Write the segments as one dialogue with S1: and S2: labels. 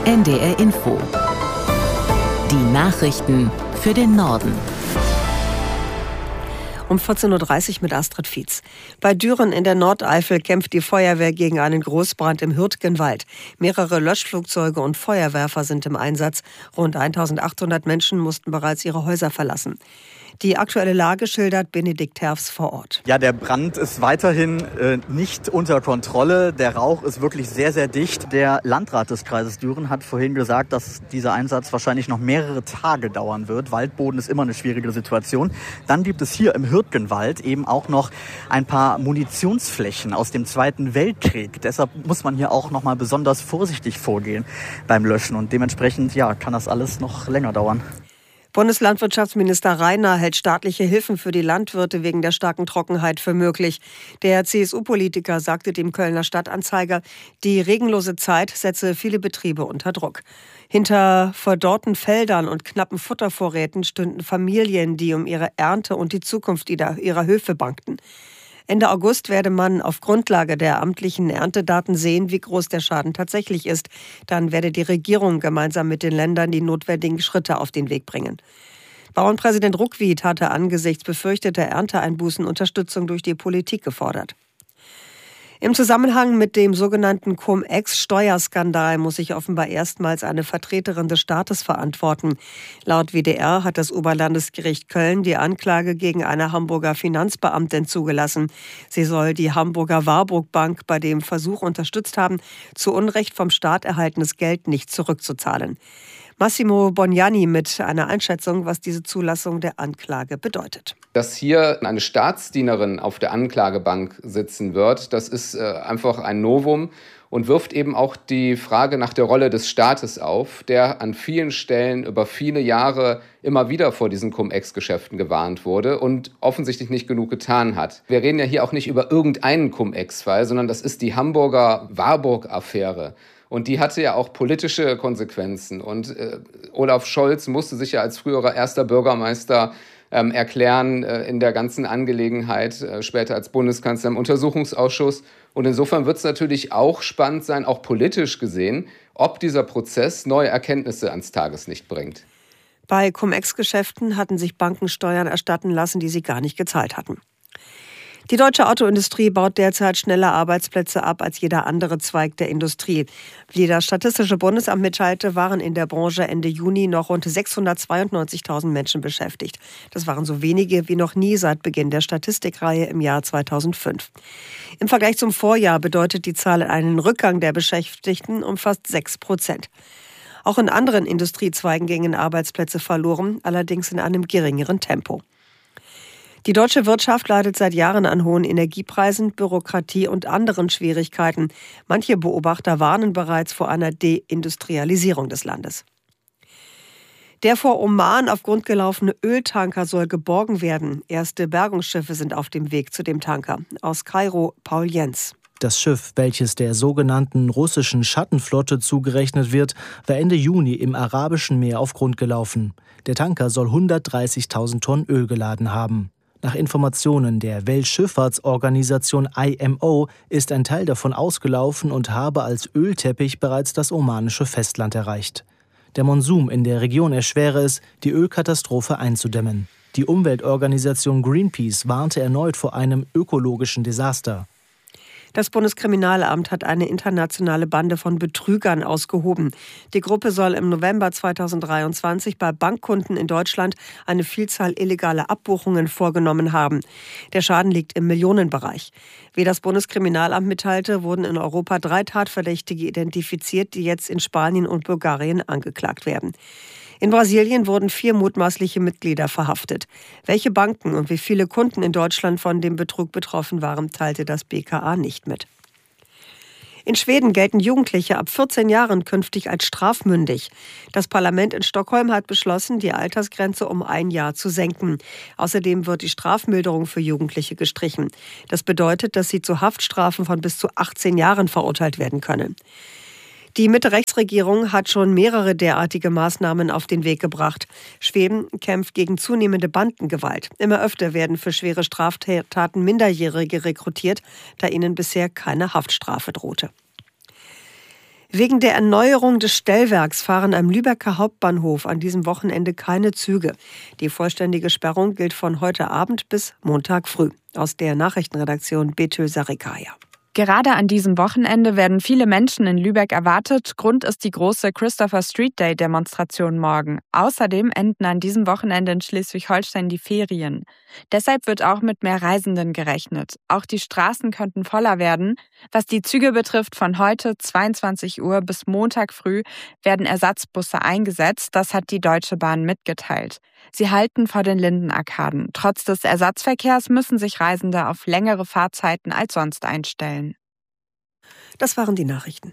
S1: NDR Info. Die Nachrichten für den Norden.
S2: Um 14.30 Uhr mit Astrid Fietz. Bei Düren in der Nordeifel kämpft die Feuerwehr gegen einen Großbrand im Hürtgenwald. Mehrere Löschflugzeuge und Feuerwerfer sind im Einsatz. Rund 1.800 Menschen mussten bereits ihre Häuser verlassen. Die aktuelle Lage schildert Benedikt Herfs vor Ort.
S3: Ja, der Brand ist weiterhin nicht unter Kontrolle. Der Rauch ist wirklich sehr, sehr dicht. Der Landrat des Kreises Düren hat vorhin gesagt, dass dieser Einsatz wahrscheinlich noch mehrere Tage dauern wird. Waldboden ist immer eine schwierige Situation. Dann gibt es hier im Hürtgenwald eben auch noch ein paar Munitionsflächen aus dem Zweiten Weltkrieg. Deshalb muss man hier auch noch mal besonders vorsichtig vorgehen beim Löschen. Und dementsprechend kann das alles noch länger dauern.
S2: Bundeslandwirtschaftsminister Rainer hält staatliche Hilfen für die Landwirte wegen der starken Trockenheit für möglich. Der CSU-Politiker sagte dem Kölner Stadtanzeiger, die regenlose Zeit setze viele Betriebe unter Druck. Hinter verdorrten Feldern und knappen Futtervorräten stünden Familien, die um ihre Ernte und die Zukunft ihrer Höfe bangten. Ende August werde man auf Grundlage der amtlichen Erntedaten sehen, wie groß der Schaden tatsächlich ist. Dann werde die Regierung gemeinsam mit den Ländern die notwendigen Schritte auf den Weg bringen. Bauernpräsident Ruckwied hatte angesichts befürchteter Ernteeinbußen Unterstützung durch die Politik gefordert. Im Zusammenhang mit dem sogenannten Cum-Ex-Steuerskandal muss sich offenbar erstmals eine Vertreterin des Staates verantworten. Laut WDR hat das Oberlandesgericht Köln die Anklage gegen eine Hamburger Finanzbeamtin zugelassen. Sie soll die Hamburger Warburg Bank bei dem Versuch unterstützt haben, zu Unrecht vom Staat erhaltenes Geld nicht zurückzuzahlen. Massimo Bognani mit einer Einschätzung, was diese Zulassung der Anklage bedeutet.
S4: Dass hier eine Staatsdienerin auf der Anklagebank sitzen wird, das ist einfach ein Novum und wirft eben auch die Frage nach der Rolle des Staates auf, der an vielen Stellen über viele Jahre immer wieder vor diesen Cum-Ex-Geschäften gewarnt wurde und offensichtlich nicht genug getan hat. Wir reden ja hier auch nicht über irgendeinen Cum-Ex-Fall, sondern das ist die Hamburger Warburg-Affäre. Und die hatte ja auch politische Konsequenzen. Und Olaf Scholz musste sich ja als früherer erster Bürgermeister erklären in der ganzen Angelegenheit, später als Bundeskanzler im Untersuchungsausschuss. Und insofern wird es natürlich auch spannend sein, auch politisch gesehen, ob dieser Prozess neue Erkenntnisse ans Tageslicht bringt.
S2: Bei Cum-Ex-Geschäften hatten sich Banken Steuern erstatten lassen, die sie gar nicht gezahlt hatten. Die deutsche Autoindustrie baut derzeit schneller Arbeitsplätze ab als jeder andere Zweig der Industrie. Wie das Statistische Bundesamt mitteilte, waren in der Branche Ende Juni noch rund 692.000 Menschen beschäftigt. Das waren so wenige wie noch nie seit Beginn der Statistikreihe im Jahr 2005. Im Vergleich zum Vorjahr bedeutet die Zahl einen Rückgang der Beschäftigten um fast 6%. Auch in anderen Industriezweigen gingen Arbeitsplätze verloren, allerdings in einem geringeren Tempo. Die deutsche Wirtschaft leidet seit Jahren an hohen Energiepreisen, Bürokratie und anderen Schwierigkeiten. Manche Beobachter warnen bereits vor einer Deindustrialisierung des Landes. Der vor Oman auf Grund gelaufene Öltanker soll geborgen werden. Erste Bergungsschiffe sind auf dem Weg zu dem Tanker. Aus Kairo, Paul Jens.
S5: Das Schiff, welches der sogenannten russischen Schattenflotte zugerechnet wird, war Ende Juni im Arabischen Meer auf Grund gelaufen. Der Tanker soll 130.000 Tonnen Öl geladen haben. Nach Informationen der Weltschifffahrtsorganisation IMO ist ein Teil davon ausgelaufen und habe als Ölteppich bereits das omanische Festland erreicht. Der Monsum in der Region erschwere es, die Ölkatastrophe einzudämmen. Die Umweltorganisation Greenpeace warnte erneut vor einem ökologischen Desaster.
S2: Das Bundeskriminalamt hat eine internationale Bande von Betrügern ausgehoben. Die Gruppe soll im November 2023 bei Bankkunden in Deutschland eine Vielzahl illegaler Abbuchungen vorgenommen haben. Der Schaden liegt im Millionenbereich. Wie das Bundeskriminalamt mitteilte, wurden in Europa 3 Tatverdächtige identifiziert, die jetzt in Spanien und Bulgarien angeklagt werden. In Brasilien wurden 4 mutmaßliche Mitglieder verhaftet. Welche Banken und wie viele Kunden in Deutschland von dem Betrug betroffen waren, teilte das BKA nicht mit. In Schweden gelten Jugendliche ab 14 Jahren künftig als strafmündig. Das Parlament in Stockholm hat beschlossen, die Altersgrenze um 1 Jahr zu senken. Außerdem wird die Strafmilderung für Jugendliche gestrichen. Das bedeutet, dass sie zu Haftstrafen von bis zu 18 Jahren verurteilt werden können. Die Mitte-Rechts-Regierung hat schon mehrere derartige Maßnahmen auf den Weg gebracht. Schweden kämpft gegen zunehmende Bandengewalt. Immer öfter werden für schwere Straftaten Minderjährige rekrutiert, da ihnen bisher keine Haftstrafe drohte. Wegen der Erneuerung des Stellwerks fahren am Lübecker Hauptbahnhof an diesem Wochenende keine Züge. Die vollständige Sperrung gilt von heute Abend bis Montag früh. Aus der Nachrichtenredaktion Betül Sarikaya.
S6: Gerade an diesem Wochenende werden viele Menschen in Lübeck erwartet. Grund ist die große Christopher Street Day Demonstration morgen. Außerdem enden an diesem Wochenende in Schleswig-Holstein die Ferien. Deshalb wird auch mit mehr Reisenden gerechnet. Auch die Straßen könnten voller werden. Was die Züge betrifft, von heute 22 Uhr bis Montag früh werden Ersatzbusse eingesetzt. Das hat die Deutsche Bahn mitgeteilt. Sie halten vor den Lindenarkaden. Trotz des Ersatzverkehrs müssen sich Reisende auf längere Fahrzeiten als sonst einstellen.
S2: Das waren die Nachrichten.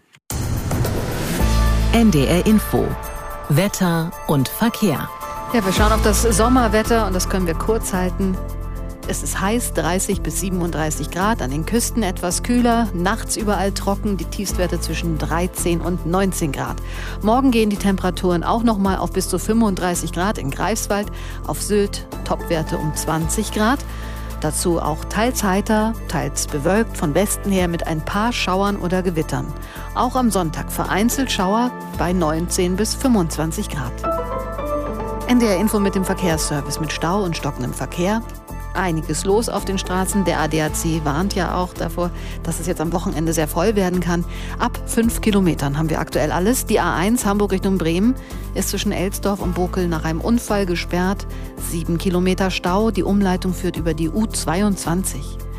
S1: NDR Info. Wetter und Verkehr.
S7: Ja, wir schauen auf das Sommerwetter und das können wir kurz halten. Es ist heiß, 30 bis 37 Grad, an den Küsten etwas kühler, nachts überall trocken, die Tiefstwerte zwischen 13 und 19 Grad. Morgen gehen die Temperaturen auch nochmal auf bis zu 35 Grad in Greifswald, auf Sylt Topwerte um 20 Grad. Dazu auch teils heiter, teils bewölkt, von Westen her mit ein paar Schauern oder Gewittern. Auch am Sonntag vereinzelt Schauer bei 19 bis 25 Grad. NDR Info mit dem Verkehrsservice mit Stau und stockendem Verkehr. Einiges los auf den Straßen. Der ADAC warnt ja auch davor, dass es jetzt am Wochenende sehr voll werden kann. Ab 5 Kilometern haben wir aktuell alles. Die A1 Hamburg Richtung Bremen ist zwischen Elsdorf und Bokel nach einem Unfall gesperrt. 7 Kilometer Stau. Die Umleitung führt über die U22.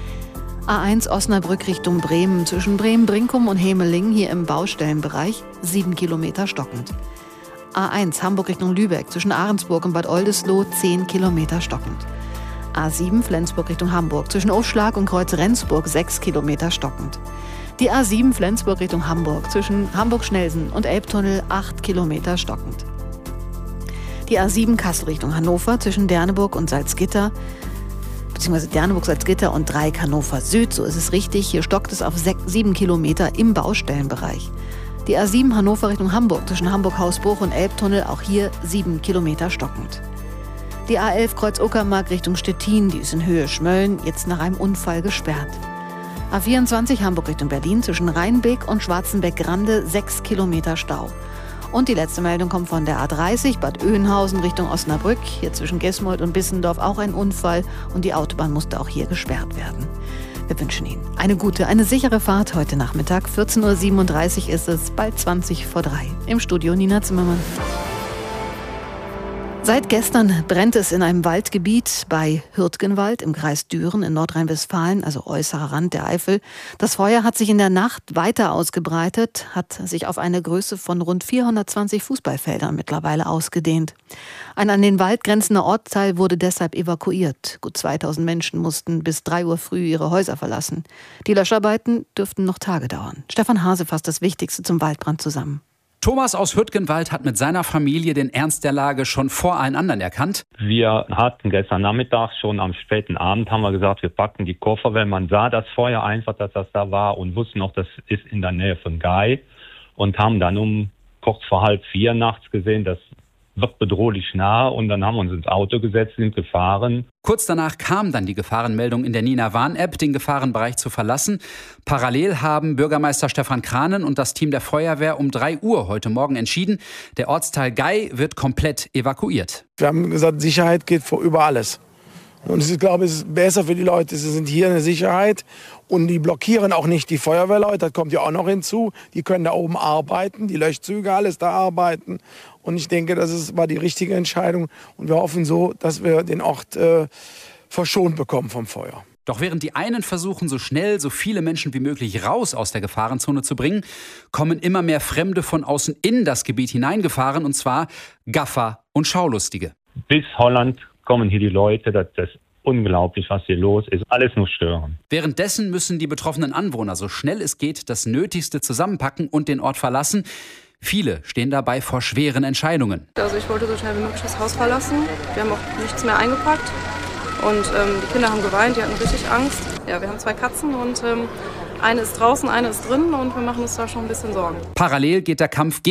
S7: A1 Osnabrück Richtung Bremen zwischen Bremen-Brinkum und Hemeling hier im Baustellenbereich. 7 Kilometer stockend. A1 Hamburg Richtung Lübeck zwischen Ahrensburg und Bad Oldesloe 10 Kilometer stockend. A7 Flensburg Richtung Hamburg zwischen Oschlag und Kreuz Rendsburg 6 Kilometer stockend. Die A7 Flensburg Richtung Hamburg zwischen Hamburg-Schnelsen und Elbtunnel 8 Kilometer stockend. Die A7 Kassel Richtung Hannover zwischen Derneburg und Salzgitter, beziehungsweise Derneburg-Salzgitter und Dreieck Hannover Süd, so ist es richtig. Hier stockt es auf 7 Kilometer im Baustellenbereich. Die A7 Hannover Richtung Hamburg zwischen Hamburg-Hausbruch und Elbtunnel, auch hier 7 Kilometer stockend. Die A11 Kreuz-Uckermark Richtung Stettin, die ist in Höhe Schmölln, jetzt nach einem Unfall gesperrt. A24 Hamburg Richtung Berlin zwischen Rheinbeek und Schwarzenbeck-Grande 6 Kilometer Stau. Und die letzte Meldung kommt von der A30 Bad Oeynhausen Richtung Osnabrück. Hier zwischen Gesmold und Bissendorf auch ein Unfall und die Autobahn musste auch hier gesperrt werden. Wir wünschen Ihnen eine gute, eine sichere Fahrt heute Nachmittag. 14.37 Uhr ist es, bald 20 vor 3. Im Studio Nina Zimmermann. Seit gestern brennt es in einem Waldgebiet bei Hürtgenwald im Kreis Düren in Nordrhein-Westfalen, also äußerer Rand der Eifel. Das Feuer hat sich in der Nacht weiter ausgebreitet, hat sich auf eine Größe von rund 420 Fußballfeldern mittlerweile ausgedehnt. Ein an den Wald grenzender Ortsteil wurde deshalb evakuiert. Gut 2000 Menschen mussten bis 3 Uhr früh ihre Häuser verlassen. Die Löscharbeiten dürften noch Tage dauern. Stefan Hase fasst das Wichtigste zum Waldbrand zusammen.
S8: Thomas aus Hürtgenwald hat mit seiner Familie den Ernst der Lage schon vor allen anderen erkannt.
S9: Wir hatten gestern Nachmittag, schon am späten Abend, haben wir gesagt, wir packen die Koffer, weil man sah das Feuer einfach, dass das da war und wussten noch, das ist in der Nähe von Gei und haben dann um kurz vor 3:30 nachts gesehen, das wird bedrohlich nah und dann haben wir uns ins Auto gesetzt, sind gefahren.
S8: Kurz danach kam dann die Gefahrenmeldung in der Nina-Warn-App, den Gefahrenbereich zu verlassen. Parallel haben Bürgermeister Stefan Kranen und das Team der Feuerwehr um 3 Uhr heute Morgen entschieden, der Ortsteil Gei wird komplett evakuiert.
S10: Wir haben gesagt, Sicherheit geht über alles. Und ich glaube, es ist besser für die Leute, sie sind hier in der Sicherheit und die blockieren auch nicht die Feuerwehrleute, das kommt ja auch noch hinzu. Die können da oben arbeiten, die Löschzüge, alles da arbeiten. Und ich denke, war die richtige Entscheidung und wir hoffen so, dass wir den Ort verschont bekommen vom Feuer.
S8: Doch während die einen versuchen, so schnell so viele Menschen wie möglich raus aus der Gefahrenzone zu bringen, kommen immer mehr Fremde von außen in das Gebiet hineingefahren, und zwar Gaffer und Schaulustige.
S9: Bis Holland kommen hier die Leute, das ist unglaublich, was hier los ist. Alles nur stören.
S8: Währenddessen müssen die betroffenen Anwohner so schnell es geht das Nötigste zusammenpacken und den Ort verlassen. Viele stehen dabei vor schweren Entscheidungen.
S11: Also ich wollte so schnell wie möglich das Haus verlassen. Wir haben auch nichts mehr eingepackt. Und die Kinder haben geweint, die hatten richtig Angst. Ja, wir haben 2 Katzen und eine ist draußen, eine ist drin und wir machen uns da schon ein bisschen Sorgen.
S8: Parallel geht der Kampf